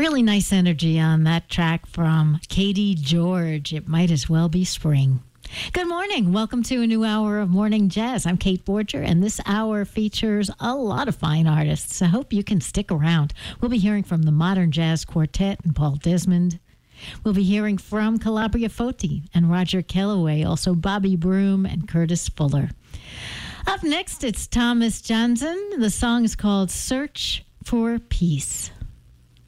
Really nice energy on that track from Katie George. It might as well be spring. Good morning. Welcome to a new hour of Morning Jazz. I'm Kate Borger, and this hour features a lot of fine artists. I hope you can stick around. We'll be hearing from the Modern Jazz Quartet and Paul Desmond. We'll be hearing from Calabria Foti and Roger Kellaway, also Bobby Broom and Curtis Fuller. Up next, it's Thomas Johnson. The song is called Search for Peace.